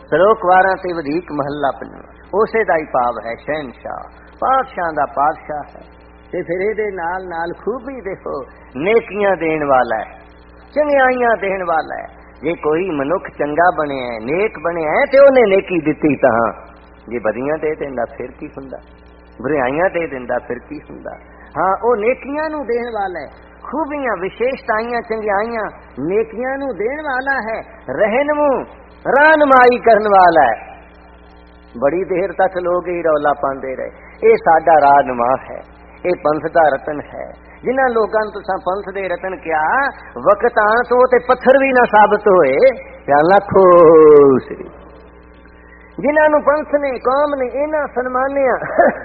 ਸ਼ਲੋਕ 12 ਤੇ ਵਧੀਕ ਮਹੱਲਾ 5 ਉਸੇ ਦਾ ਹੀ ਭਾਵ ਹੈ ਸ਼ਹਿਨशाह, ਪਾਤਸ਼ਾਹ ਦਾ ਪਾਤਸ਼ਾਹ ਹੈ। ਤੇ ਫਿਰ ਇਹਦੇ ਨਾਲ ਨਾਲ ਖੂਬੀ ਦੇਖੋ, ਨੇਕੀਆਂ ਦੇਣ ਵਾਲਾ ਹੈ, ਚੰਗਿਆਈਆਂ ਦੇਣ ਵਾਲਾ ਹੈ। ਜੇ ਕੋਈ ਮਨੁੱਖ ਚੰਗਾ ਬਣਿਆ ਹੈ, ਨੇਕ ਬਣਿਆ ਹੈ, ਤੇ ਉਹਨੇ ਨੇਕੀ ਦਿੱਤੀ ਤਾਂ ਜੇ ਬਦੀਆਂ ਦੇ ਦਿੰਦਾ ਫਿਰ ਕੀ ਹੁੰਦਾ, ਬੁਰਾਈਆਂ ਦੇ ਦਿੰਦਾ ਫਿਰ ਕੀ ਹੁੰਦਾ। ਹਾਂ, ਉਹ ਨੇਕੀਆਂ ਨੂੰ ਦੇਣ ਵਾਲਾ ਹੈ, ਖੂਬੀਆਂ ਵਿਸ਼ੇਸ਼ਤਾਈਆਂ ਚੰਗਿਆਈਆਂ ਨੇਕੀਆਂ ਨੂੰ ਦੇਣ ਵਾਲਾ ਹੈ। ਰਹਿਨਮੂ ਰਾਹਨੁਮਾਈ ਕਰਨ ਵਾਲਾ ਹੈ। ਬੜੀ ਦੇਰ ਤੱਕ ਲੋਕ ਹੀ ਰੌਲਾ ਪਾਉਂਦੇ ਰਹੇ, ਇਹ ਸਾਡਾ ਰਾਹਨੁਮਾ ਹੈ, ਇਹ ਪੰਥ ਦਾ ਰਤਨ ਹੈ। ਜਿਨ੍ਹਾਂ ਲੋਕਾਂ ਨੂੰ ਤੁਸੀਂ ਪੰਥ ਦੇ ਰਤਨ ਕਿਹਾ, ਵਕਤ ਆਣ ਤੋਂ ਤੇ ਪੱਥਰ ਵੀ ਨਾ ਸਾਬਤ ਹੋਏ। ਲੱਖੋ ਸ੍ਰੀ ਜਿਨ੍ਹਾਂ ਨੂੰ ਪੰਥ ਨੇ, ਕੌਮ ਨੇ ਇਹਨਾਂ ਸਨਮਾਨਿਆ,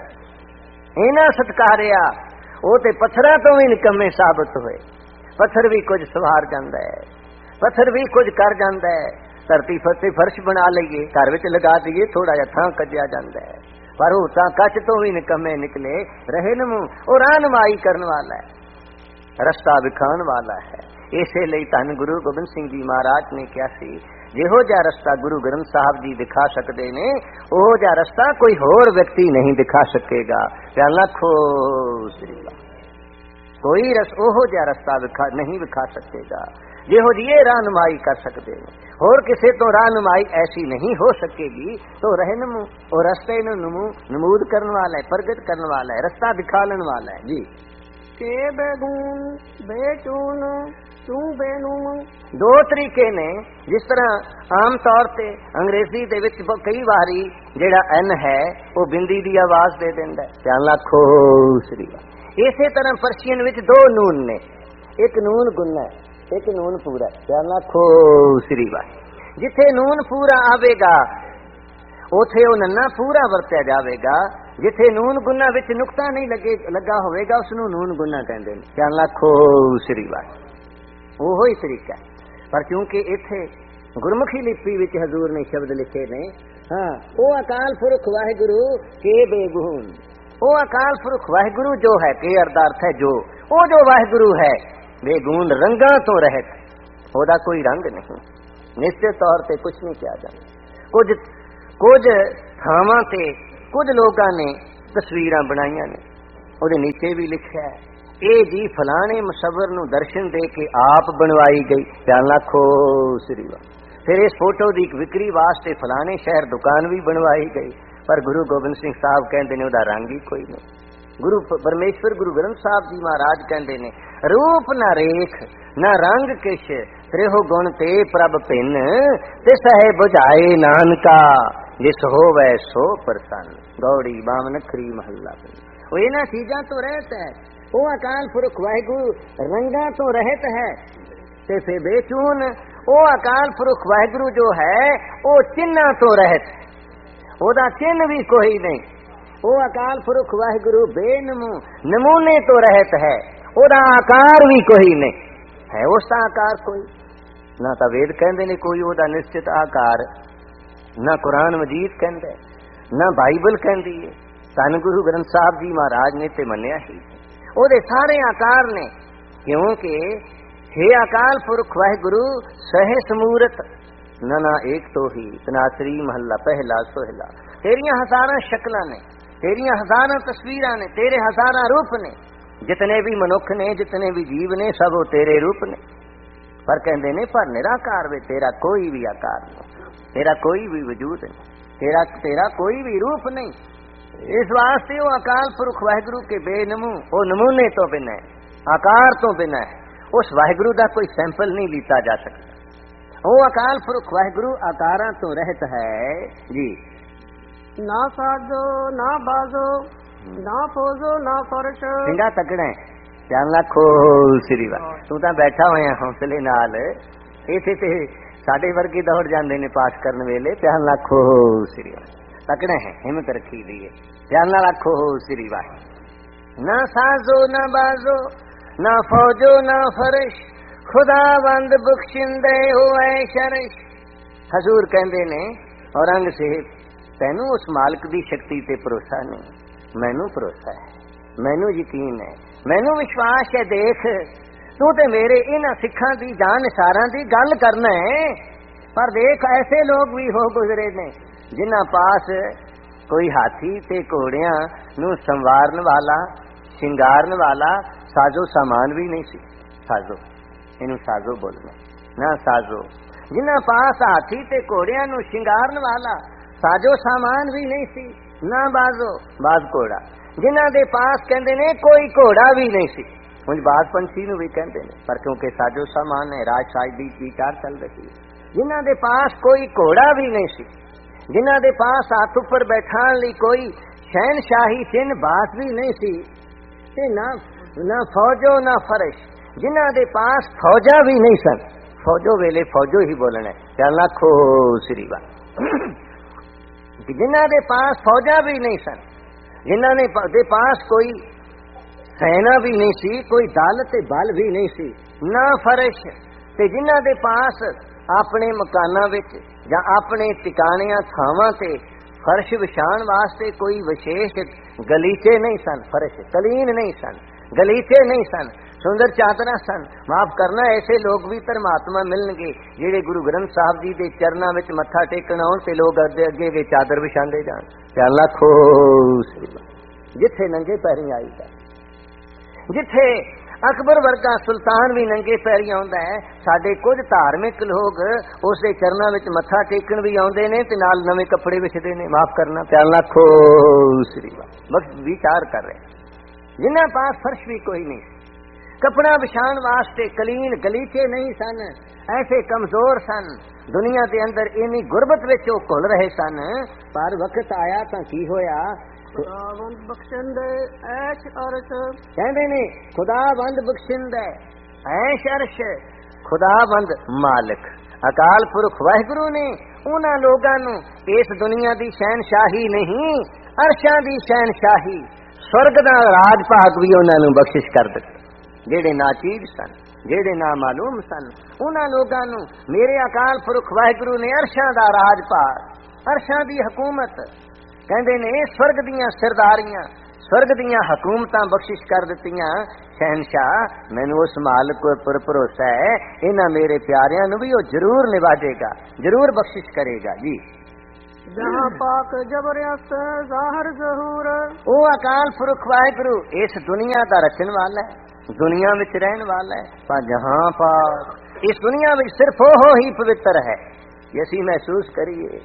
ਇਹਨਾਂ ਸਤਕਾਰਿਆ, ਉਹ ਤੇ ਪੱਥਰਾਂ ਤੋਂ ਵੀ ਨਿਕੰਮੇ ਸਾਬਤ ਹੋਏ। ਪੱਥਰ ਵੀ ਕੁਝ ਸਵਾਰ ਜਾਂਦਾ ਹੈ, ਪੱਥਰ ਵੀ ਕੁਝ ਕਰ ਜਾਂਦਾ ਹੈ। ਧਰਤੀ ਫਤੇ ਫਰਸ਼ ਬਣਾ ਲਈਏ, ਘਰ ਵਿੱਚ ਲਗਾ ਦਈਏ, ਥੋੜਾ ਜਿਹਾ ਥਾਂ ਕੱਜਿਆ ਜਾਂਦਾ ਹੈ, ਪਰ ਉਹ ਤਾਂ ਕੱਚ ਤੋਂ ਵੀ ਨਿਕੰਮੇ ਨਿਕਲੇ। ਰਹਿਨਮੂ ਉਹ ਰਾਹਨੁਮਾਈ ਕਰਨ ਵਾਲਾ ਹੈ, ਰਸਤਾ ਵਿਖਾਉਣ ਵਾਲਾ ਹੈ। ਇਸੇ ਲਈ ਧੰਨ ਗੁਰੂ ਗੋਬਿੰਦ ਸਿੰਘ ਜੀ ਮਹਾਰਾਜ ਨੇ ਕਿਹਾ ਸੀ, ਜਿਹੋ ਜਿਹਾ ਰਸਤਾ ਗੁਰੂ ਗ੍ਰੰਥ ਸਾਹਿਬ ਜੀ ਦਿਖਾ ਸਕਦੇ ਨੇ, ਉਹ ਜਿਹਾ ਰਸਤਾ ਕੋਈ ਹੋਰ ਵਿਅਕਤੀ ਨਹੀਂ ਦਿਖਾ ਸਕੇਗਾ। ਲੱਖੋ ਸ੍ਰੀ ਕੋਈ ਉਹੋ ਜਿਹਾ ਰਸਤਾ ਨਹੀਂ ਵਿਖਾ ਸਕੇਗਾ ਜਿਹੋ ਜਿਹੀ ਇਹ ਰਾਹਨੁਮਾਈ ਕਰ ਸਕਦੇ ਨੇ। ਹੋਰ ਕਿਸੇ ਤੋਂ ਰਾਹਨੁਮਾਈ ਐਸੀ ਨਹੀਂ ਹੋ ਸਕੇਗੀ। तो रहनुमा और रस्ते नमूद करने वाला है, प्रगट करने वाला है, रास्ता दिखाने वाला है जी। के बेगून बेचून तू बेनूम, दो तरीके ने। जिस तरह आम तौर ते अंग्रेजी दे विच कई वारी जेड़ा एन है वो बिंदी दी आवाज दे देंदा है, ध्यान लाखो श्री। इसे तरह पर्शियन विच दो नून ने, एक नून गुन्ना है, एक नून पूरा, ध्यान लाखो श्री। जिथे नून पूरा आवेगा उथे वो नन्ना पूरा वरत्या जावेगा। जिथे नून गुन्ना विच नुकता नहीं लगा होवेगा उसनू नून गुन्ना कहंदे ने, ध्यान लाखो श्री। ओहो ही तरीका है, पर क्योंकि इथे गुरमुखी लिपि विच हजूर ने शब्द लिखे ने, हाँ, ओ अकाल पुरख वाहिगुरु के बेगुन, ओ अकाल पुरख वाहिगुरु जो है, के अर्थ है जो, वो जो वाहिगुरु है बेगुन रंगा तो रहत, ओदा कोई रंग नहीं, निश्चित तौर पे कुछ नहीं किया जाता। कुछ थावां ते कुछ लोगों ने तस्वीरां बनाईयां ने, ओदे नीचे भी लिखा है ए जी फलाने मुसव्वर नूं दर्शन दे के आप बनवाई गई, ध्यान लाखो श्री। फिर इस फोटो दी विक्री वास्ते फलाने शहर दुकान भी बनवाई गई, पर गुरु गोबिंद सिंह साहब कहते ने ओदा रंग ही कोई नहीं। गुरु परमेश्वर गुरु ग्रंथ साहब जी महाराज कहते ने, रूप ना रेख ना रंग किश, त्रेहो गुण ते प्रभ भिन, तिस है बुझाए नानका, जिस होवै सो प्रसन्न। गौड़ी बावन खरी महला। वो इन्हां चीजां तो रहत है, वो अकाल पुरख वाहिगुरु रंगा तो रहत है, ते फिर बेचून वो अकाल पुरख वाहिगुरु जो है वो चिन्ह तो रहत, ओदा चिन्ह भी कोई नहीं। वो अकाल पुरख वाहिगुरु बेनमू नमूने तो रहत है, ओदा आकार भी कोई नहीं है। उसका आकार कोई ना, तो वेद कहते ने कोई ओदा निश्चित आकार, ना कुरान मजीद कहता है, ना बाइबल कहती है। धन गुरु ग्रंथ साहब जी महाराज ने ते मन्या ही ओदे सारे आकार ने, क्योंकि हे अकाल पुरख वाहिगुरु सहे समूरत नना एक तो ही, तनासरी महला पहला सोहला। तेरिया हजारां शक्लां ने, तेरिया हजारां तस्वीरां ने, तेरे हजारां रूप ने, जितने भी मनुख ने, जितने भी जीव ने, सब वो तेरे रूप ने। पर कहते ने पर निराकार वे तेरा कोई भी आकार नहीं, तेरा कोई भी वजूद नहीं, तेरा कोई भी रूप नहीं। इस वास्ते वो अकाल पुरख वाहिगुरु के बेनमू, वो नमूने तो बिना है, आकार तो बिना है, उस वाहिगुरु का कोई सैंपल नहीं लीता जा सकता। वो अकाल पुरख वाहिगुरु आकारा तो रहत है जी। ना साजो ना बाजो ना फौजो ना फर्श, सिंगा तकड़ा है, ध्यान लाखो श्री। तू तो बैठा होया हौसले नाल, इथे ते साडे वर्गे दौड़ जाते ने पाठ करने वेले, ध्यान लाखो श्री। तकड़े हैं, हिम्मत रखी दी है, ध्यान लाखो श्री। ना साजो ना बाजो ना फौजो ना फर्श, खुदावंद बख्शिंदे होए शरश। हजूर कहंदे ने औरंगजेब तैनू उस मालिक दी शक्ति ते भरोसा नहीं, मैनू भरोसा है, मैनू यकीन है, मैनू विश्वास है। देख तू ते मेरे इन्हां सिखां दी जान निसारां दी गल करना है, पर देख ऐसे लोग भी हो गुजरे ने जिन्हां पास कोई हाथी ते घोड़ियां नूं संवारन वाला शिंगारन वाला साजो सामान भी नहीं सी। साजो इनू साजो बोलना ना, साजो जिन्हां पास हाथी ते घोड़ियां नूं शिंगारन वाला साजो सामान भी नहीं सी, ना बाजो बाज घोड़ा जिन्हां दे पास कहंदे ने कोई घोड़ा भी नहीं सी। हुण बाज पंछी नूं भी कहंदे ने, पर क्योंकि साजो सामान है, राज साज दी विचार चल रही है। जिन्हां दे पास कोई घोड़ा भी नहीं सी, जिन्हां दे पास हाथ उपर बैठाण लई कोई शहनशाही चिन्ह बात भी नहीं सी, ते ना फौजो ना फरश, जिन्हां दे पास फौजा भी नहीं सन। फौजो वेले फौजो ही बोलना है, चल लाखो श्री वाह। जिन्हां दे पास फौजा भी नहीं सन, जिन्हां दे पास कोई सेना भी नहीं सी, कोई दल ते बल भी नहीं सी, ना फरश, ते जिन्हां दे पास अपने मकानां विच जां अपने टिकाणियां थावां ते फर्श विछाण वास्ते कोई विशेष गलीचे नहीं सन। फर्श कलीन नहीं सन, गलीचे नहीं सन, सुंदर चादरां सन। माफ करना, ऐसे लोग भी परमात्मा मिलणगे जिहड़े गुरु ग्रंथ साहब जी दे चरनां विच मत्था टेकण आउण ते लोग अगे चादर विछांदे जाण। चल लाखो जिथे नंगे पैरीं आईदा, जिथे अकबर वर्गा सुल्तान भी नंगे पैरी आउंदा है, साडे कुछ धार्मिक लोग उस दे चरनां विच मत्था टेकण भी आउंदे ने ते नाल नवे कपड़े विछदे ने। माफ करना, प्यार लाखो श्री बस विचार कर रहे जिन्हां पास फर्श भी कोई नहीं, कपड़ा बिछाण वास्ते कलीन गलीचे नहीं सन, ऐसे कमजोर सन। दुनिया के अंदर इन्नी गुरबत विच ओह घुल रहे सन, पर वक्त आया तां की होया, खुदावंद बख्शिंदे ऐश अर्श, कहंदे ने खुदावंद बख्शिंदे ऐश अर्श, खुदावंद मालिक अकाल पुरख वाहिगुरु ने उन्हां लोगां नूं इस दुनिया दी शहनशाही नहीं, अरशां दी शहनशाही स्वर्ग दा राज भाग भी उन्हां नूं बख्शिश कर दित्ता। जेड़े नाचीज सन, जेड़े ना मालूम सन, उन्हां लोगां नूं मेरे अकाल पुरख वाहिगुरु ने अरशां दा राज भाग, अरशां दी हुकूमत, कहंदे ने स्वर्ग दियां सरदारियां, स्वर्ग दियां हुकूमतां बख्शिश कर दित्तियां। शहनशाह मैनू उस मालिक पर भरोसा है, इन्हां मेरे प्यारियां नूं भी वो जरूर निवाजेगा, जरूर बख्शिश करेगा जी। जहां पाक जबरदस्त ज़ाहिर ज़हूर, ओ अकाल पुरख वाहिगुरु इस दुनिया दा रचन वाला है, दुनिया विच रहन वाला है, पर जहां पाक इस दुनिया विच सिर्फ वो ही पवित्र है। ये असीं महसूस करिए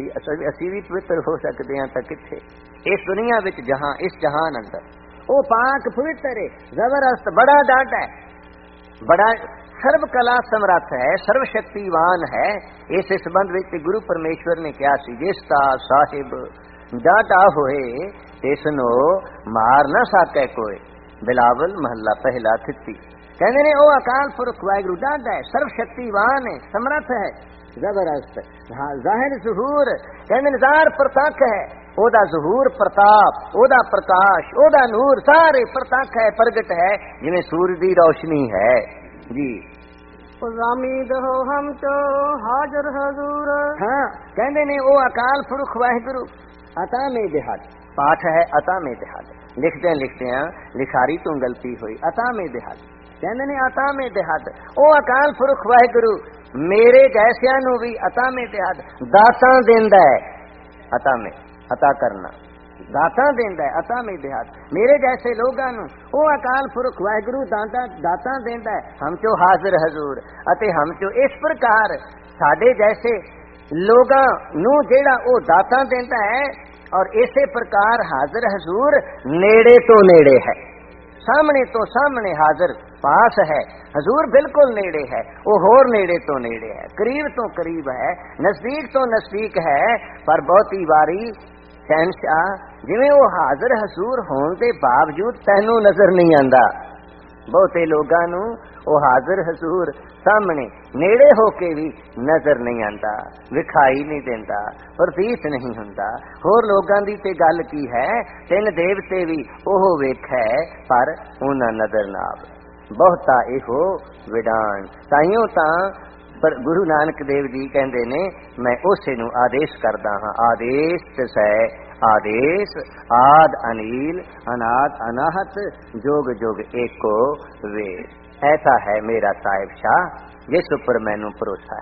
असी भी पवित्र हो सकते हैं तो किथे इस दुनिया विच जहां इस जहान अंदर वो पाक पवित्र है, जबरदस्त, बड़ा डाटा है, बड़ा सर्व कला समर्थ है, सर्वशक्तिवान है। इस संबंध विच गुरु परमेश्वर ने कहा सी, जिसका साहिब डाटा होए तिसनो मार न सके कोई। बिलावल महला पहला थित्ती कहते ने ओ अकाल पुरख वाहिगुरु डाटा है, सर्वशक्तिवान है, समर्थ है, जबरदस्त, जाहिर ज़हूर कहते ज़ाहिर प्रतख है, ओदा ज़हूर प्रताप, ओदा प्रकाश, ओदा नूर सारे प्रतख है, प्रगट है, जिवें सूरज दी रोशनी है जी। उज़ामीद हो हम तो हाजर हजूर, हाँ कहते ने ओ अकाल पुरख वाहिगुरु अता में देहात, पाठ है अता में देहात, लिखते हैं लिखारी तो गलती हुई, अता में देहात कहते ने, अता में देहात ओ अकाल पुरख वाहिगुरु मेरे जैसियां नूं भी अता में देहात दातां देंदा है। अता में अता करना, दातां देंदा है, अता में देहात मेरे जैसे लोगां नूं ओ अकाल पुरख वाहिगुरु दातां देंदा है। हम चो हाजिर हजूर अते हम चो इस प्रकार साडे जैसे लोगां नूं जेड़ा ओ दातां देंदा है, और इसे प्रकार हाजिर हजूर नेड़े तो नेड़े है, सामने तो सामने हाजिर पास है, हजूर बिल्कुल नेड़े है, वो होर नेड़े तो नेड़े है, करीब तो करीब है, नजदीक तो नजदीक है। पर बहुती बारी शहनशाह जिवें वो हाजिर हजूर होने के बावजूद तैनू नजर नहीं आंदा, बहुते लोगां नूं वो हाजिर हजूर सामने नेड़े होके भी नजर नहीं आंदा, विखाई नहीं देंदा, प्रतीत नहीं हुंदा। होर लोगां दी ते गल की है, तिन देवते भी ओह वेखै पर उन्हां नजर ना आवे, बहुता इहो विडान। ताइयों तां पर गुरु नानक देव जी कहंदे ने, मैं उसे नूं आदेश करदा हां, आदेश तसै आदेश आद अनील अनाद अनाहत जोग जोग एको वेद। ऐसा है मेरा साहिब शाह जिस ऊपर मैनू भरोसा है,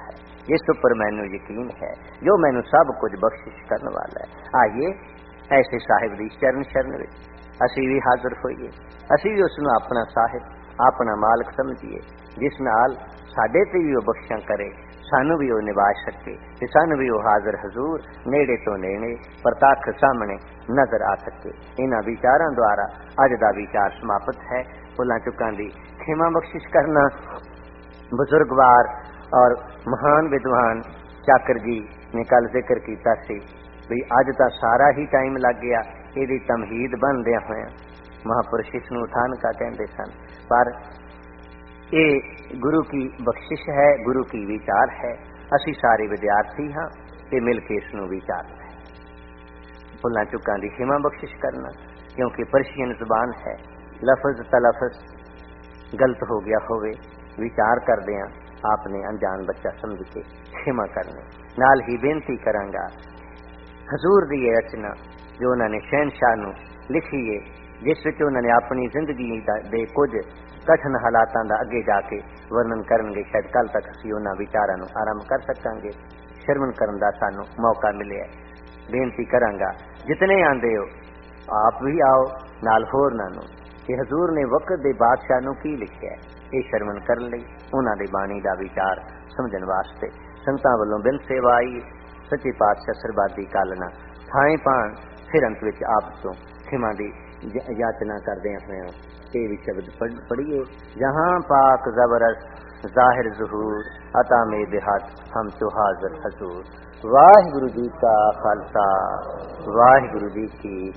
जिस उपर मैनू यकीन है, जो मैनू सब कुछ बख्शिश करने वाला है। आइए ऐसे साहिब दी चरण शरण विच असी भी हाजिर होइए, असी भी उसनू अपना साहिब, अपना मालिक समझिए, जिस नाल साडे ते भी वो बख्शिशां करे, सानू भी वो निभा सके ते सानू भी वो हाजिर हजूर नेड़े तो नेड़े प्रतख सामने नजर आ सके। इन्हां विचारां द्वारा अज दा विचार समाप्त है। भुलां चुकां दी खेमा बख्शिश करना। बुजुर्गवार और महान विद्वान चाकर जी ने कल जिक्र किया सी भी अज तां सारा ही टाइम लग गया इहदी तमहीद बनदियां होया। महापुरुष इसनूं उठान का कहते सन, पर ये गुरु की बख्शिश है, गुरु की विचार है। असी सारे विद्यार्थी हाँ ते मिल के इसनूं विचारना है। भुलां चुकां दी खिमा बख्शिश करना, क्योंकि पर्शियन जुबान है, लफज तलफज गलत हो गया होवे, विचार करदे आपने अनजान बच्चा समझ के खिमा करने। नाल ही बेनती करांगा, हजूर दी ये रचना जो उन्होंने शहनशाह नूं लिखी है, जिस विच उन्होंने अपनी जिंदगी दे कुछ कठिन हालातां दा अगे जाके वर्णन करनगे, शायद कल तक असीं उन्हां विचारां नूं आरंभ कर सकांगे। शरवण करन दा सानूं मौका मिलिया। बेनती करांगा जितने आंदे हो आप भी आओ, नाल होरनां नूं कि हजूर ने वक्त दे बादशाह नूं की लिखिआ है, ये शरवण करन लई उन्हां दी बाणी दा विचार समझण वास्ते संतां वल्लों बिन सेवा आई। सच्चे पातशाह सरबादी कालना थाए पाण फिर अंत विच आप तो खिमा दी याचना करदे होए ये भी शब्द पढ़िए। जहां पाक जबरदस्त जाहिर ज़हूर अता में देहात हम तो हाजिर हजूर। वाहिगुरु जी का खालसा, वाहिगुरु जी की